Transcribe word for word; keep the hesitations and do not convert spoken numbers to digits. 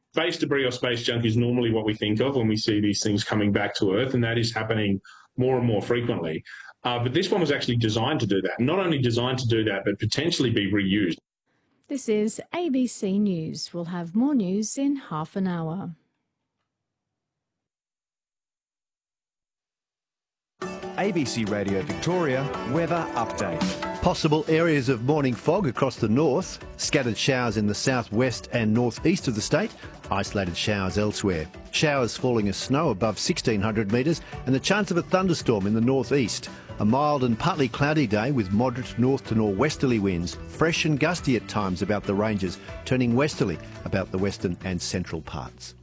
Space debris or space junk is normally what we think of when we see these things coming back to Earth, and that is happening more and more frequently. Uh, but this one was actually designed to do that. Not only designed to do that, but potentially be reused. This is A B C News. We'll have more news in half an hour. A B C Radio Victoria weather update. Possible areas of morning fog across the north, scattered showers in the southwest and northeast of the state, isolated showers elsewhere. Showers falling as snow above sixteen hundred metres and the chance of a thunderstorm in the northeast. A mild and partly cloudy day with moderate north to northwesterly winds, fresh and gusty at times about the ranges, turning westerly about the western and central parts.